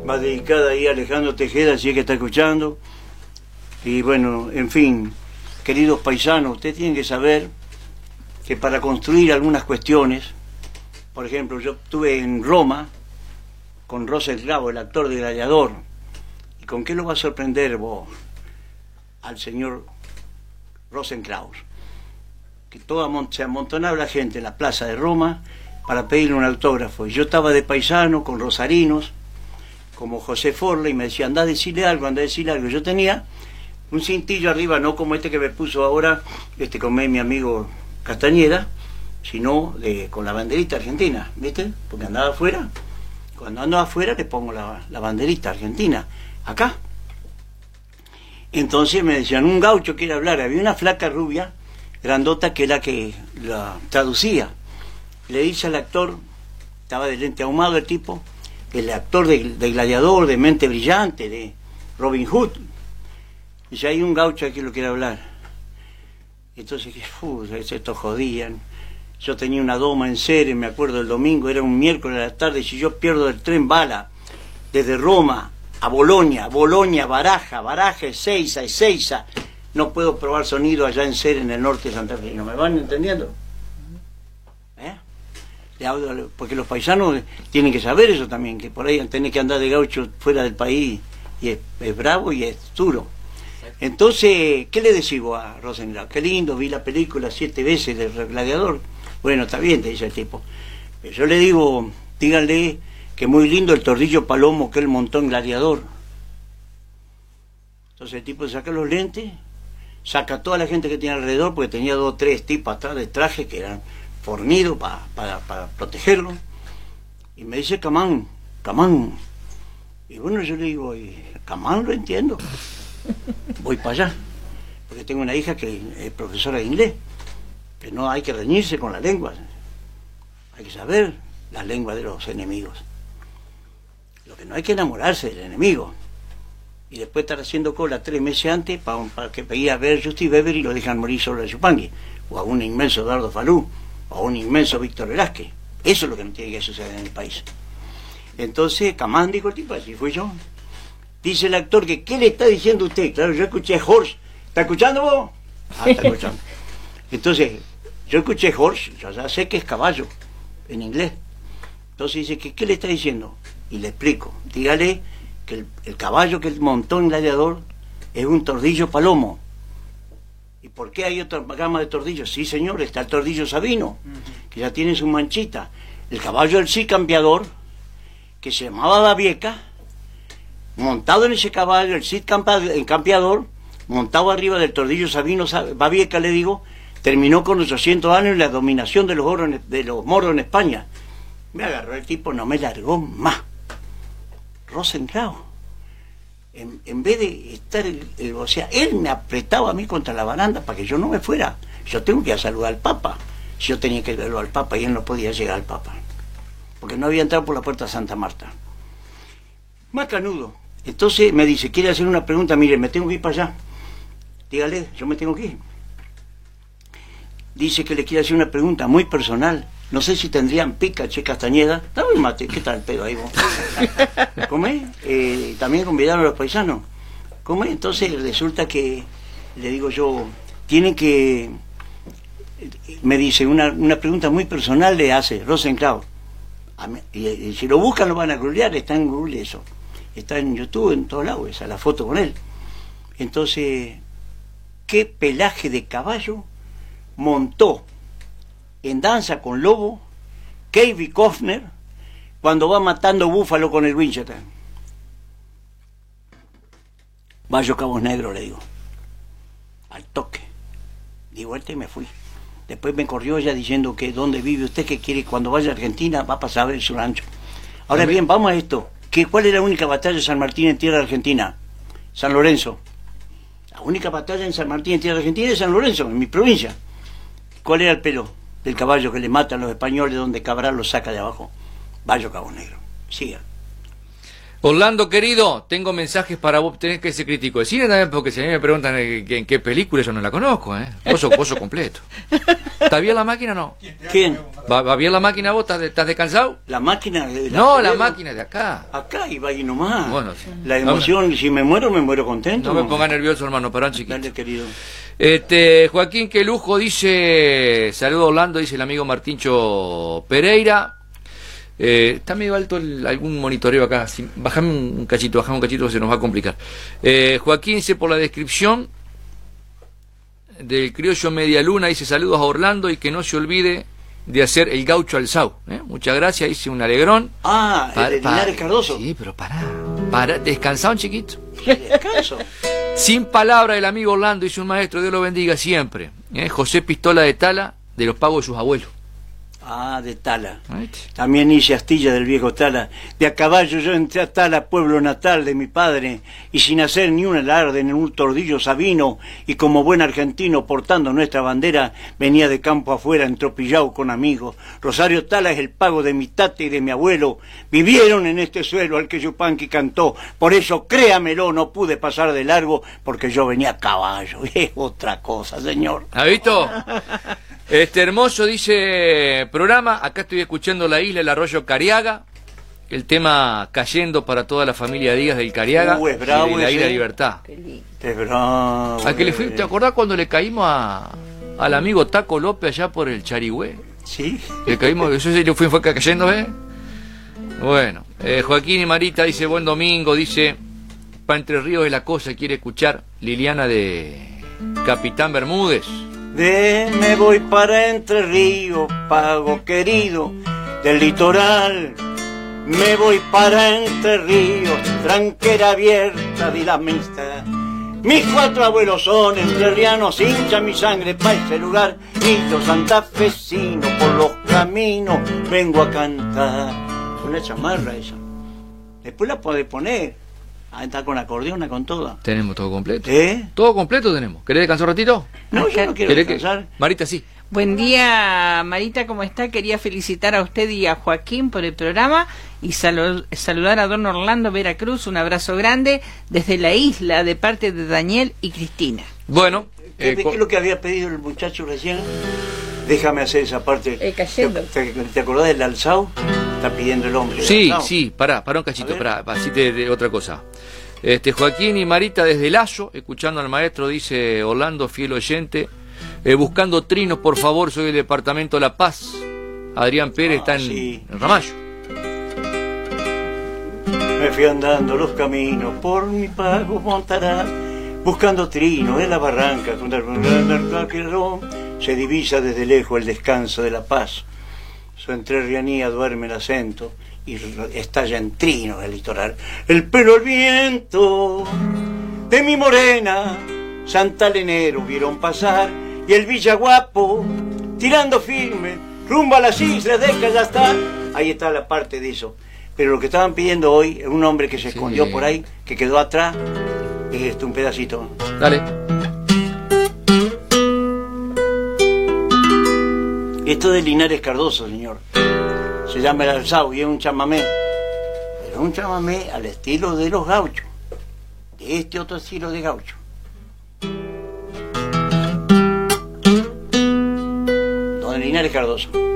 Va dedicada ahí a Alejandro Tejeda, si es que está escuchando. Y bueno, en fin, queridos paisanos, ustedes tienen que saber que para construir algunas cuestiones, por ejemplo, yo estuve en Roma con Russell Crowe, el actor de Gladiador. ¿Y con qué lo va a sorprender vos al señor Russell Crowe? Que se amontonaba la gente en la plaza de Roma para pedirle un autógrafo. Y yo estaba de paisano con rosarinos, como José Forley, y me decía, anda a decirle algo, anda a decirle algo. Yo tenía un cintillo arriba, no como este que me puso ahora, con mi amigo Castañeda, sino con la banderita argentina, ¿viste? Porque andaba afuera. Cuando ando afuera le pongo la banderita argentina, acá. Entonces me decían, un gaucho quiere hablar. Había una flaca rubia, grandota, que era que la traducía. Le dice al actor, estaba de lente ahumado el tipo, el actor de Gladiador, de Mente Brillante, de Robin Hood. Dice, hay un gaucho aquí que lo quiere hablar. Entonces, esto jodían. Yo tenía una doma en Ceres, me acuerdo, el domingo, era un miércoles a la tarde, si yo pierdo el tren bala desde Roma a Bolonia, Baraja, Ezeiza, no puedo probar sonido allá en Ceres, en el norte de Santa Fe. ¿No me van entendiendo? Porque los paisanos tienen que saber eso también, que por ahí tenés que andar de gaucho fuera del país, y es bravo y es duro. Entonces, ¿qué le decimos a Rosenblatt? Qué lindo, vi la película 7 veces del Gladiador. Bueno, está bien, te dice el tipo. Pero yo le digo, díganle que muy lindo el tordillo palomo que él montó en Gladiador. Entonces el tipo saca los lentes, saca a toda la gente que tiene alrededor, porque tenía 2 o 3 tipos atrás de traje que eran fornidos para protegerlo. Y me dice, Camán. Y bueno, yo le digo, Camán lo entiendo. Voy para allá, porque tengo una hija que es profesora de inglés, que no hay que reñirse con la lengua, hay que saber la lengua de los enemigos. Lo que no hay que enamorarse del enemigo y después estar haciendo cola 3 meses antes para que pedía a ver Justin Bieber y lo dejan morir solo de Chupanqui, o a un inmenso Eduardo Falú, o a un inmenso Víctor Velázquez. Eso es lo que no tiene que suceder en el país. Entonces, Camán, dijo el tipo, así fui yo. Dice el actor que, ¿qué le está diciendo usted? Claro, yo escuché horse. ¿Está escuchando vos? Ah, está escuchando. Entonces, yo escuché horse, yo ya sé que es caballo, en inglés. Entonces dice, ¿qué le está diciendo? Y le explico. Dígale que el caballo que él montó en Gladiador es un tordillo palomo. ¿Y por qué hay otra gama de tordillos? Sí, señor, está el tordillo sabino, que ya tiene su manchita. El caballo del Cid Campeador, que se llamaba Babieca, montado en ese caballo, el Cid Campeador, montado arriba del tordillo sabino, Babieca le digo, terminó con 800 años en la dominación de los moros en España. Me agarró el tipo, no me largó más. Rosenblatt, en vez de estar, o sea, él me apretaba a mí contra la baranda para que yo no me fuera. Yo tengo que ir a saludar al Papa. Yo tenía que verlo al Papa y él no podía llegar al Papa, porque no había entrado por la puerta de Santa Marta. Más canudo. Entonces me dice, ¿quiere hacer una pregunta? Mire, me tengo que ir para allá. Dígale, yo me tengo que ir. Dice que le quiere hacer una pregunta muy personal. No sé si tendrían pica, Che Castañeda. Dame el mate, ¿qué tal el pedo ahí vos? ¿Comé? También convidaron a los paisanos. ¿Comé? Entonces resulta que, le digo yo, tienen que... Me dice, una pregunta muy personal le hace Rosenblatt. Y si lo buscan lo van a googlear, está en Google eso. Está en YouTube, en todos lados, esa la foto con él. Entonces, ¿qué pelaje de caballo montó en Danza con Lobo Kevin Costner cuando va matando búfalo con el Winchester? Bayo Cabos Negros, le digo. Al toque. Di vuelta y me fui. Después me corrió ella diciendo que dónde vive usted, que quiere cuando vaya a Argentina va a pasar a ver su rancho. Ahora bien, vamos a esto. ¿Cuál es la única batalla de San Martín en tierra argentina? San Lorenzo. La única batalla en San Martín en tierra argentina es San Lorenzo, en mi provincia. ¿Cuál era el pelo del caballo que le matan los españoles donde Cabral lo saca de abajo? Bayo Cabos Negros. Siga. Orlando, querido, tengo mensajes para vos. Tenés que ser crítico de cine también, porque si a mí me preguntan en qué película, yo no la conozco, ¿eh? Pozo completo. ¿Está bien la máquina o no? ¿Quién? ¿Va bien la máquina vos? ¿Estás descansado? La máquina de No, la máquina de acá. Acá iba ahí nomás. Bueno, sí. La emoción, si me muero contento. No me ponga nervioso, hermano, parón chiquito. Dale, querido. Joaquín, qué lujo, dice. Saludo Orlando, dice el amigo Martincho Pereira. Está medio alto algún monitoreo acá. Bajame un cachito, se nos va a complicar. Joaquín dice por la descripción del criollo Media Luna, dice saludos a Orlando y que no se olvide de hacer el gaucho alzao. Muchas gracias, dice un alegrón. Ah, el de Linares Cardoso. Sí, pero pará, descansá un chiquito. Descanso. Sin palabra el amigo Orlando, dice un maestro, Dios lo bendiga siempre. José Pistola de Tala, de los pagos de sus abuelos. Ah, de Tala. ¿Viste? También hice astilla del viejo Tala. De a caballo yo entré a Tala, pueblo natal de mi padre, y sin hacer ni un alarde en un tordillo sabino, y como buen argentino portando nuestra bandera, venía de campo afuera entropillado con amigos. Rosario Tala es el pago de mi tate y de mi abuelo. Vivieron en este suelo al que Yupanqui cantó. Por eso, créamelo, no pude pasar de largo, porque yo venía a caballo. Es otra cosa, señor. ¿Ha visto? Hermoso, dice programa. Acá estoy escuchando La Isla, el arroyo Cariaga. El tema cayendo para toda la familia Díaz del Cariaga. Es bravo, y de la Isla ese. Libertad. Es bravo. ¿A que le fui? ¿Te acordás cuando le caímos al amigo Taco López allá por el Charigüe? Sí. Le caímos, eso sí, fue cayendo, ¿eh? Bueno, Joaquín y Marita dice buen domingo, dice pa' Entre Ríos de la Cosa, quiere escuchar Liliana de Capitán Bermúdez. Me voy para Entre Ríos, pago querido del litoral. Me voy para Entre Ríos, tranquera abierta de la amistad. Mis 4 abuelos son entrerrianos, hincha mi sangre pa' ese lugar. Y yo santafesino por los caminos vengo a cantar. Es una chamarra esa. Después la podés poner. Está con acordeona, con toda. Tenemos todo completo. ¿Eh? Todo completo tenemos. ¿Querés descansar un ratito? No, yo no quiero descansar. Marita, sí. Buen día, Marita, ¿cómo está? Quería felicitar a usted y a Joaquín por el programa y saludar a don Orlando Veracruz. Un abrazo grande desde la isla de parte de Daniel y Cristina. Bueno. ¿Qué es lo que había pedido el muchacho recién? Déjame hacer esa parte. Cayendo. ¿Te acordás del alzao? Está pidiendo el hombre. Sí, sí, pará un cachito, así de otra cosa. Joaquín y Marita desde Lazo, escuchando al maestro, dice Orlando, fiel oyente. Buscando trinos, por favor, soy del departamento La Paz. Adrián Pérez está en Ramallo. Me fui andando los caminos, por mi pago montarás, buscando trinos en la barranca, se divisa desde lejos el descanso de La Paz. Su entrerrianía duerme el acento y estalla en trinos el litoral. El pelo al viento de mi morena, santalenero vieron pasar, y el Villaguapo tirando firme rumbo a las islas de Callastán. Ahí está la parte de eso. Pero lo que estaban pidiendo hoy es un hombre que se escondió por ahí, que quedó atrás, es un pedacito. Dale. Esto de Linares Cardoso, señor. Se llama el alzao y es un chamamé. Pero un chamamé al estilo de los gauchos. De este otro estilo de gaucho. Don Linares Cardoso.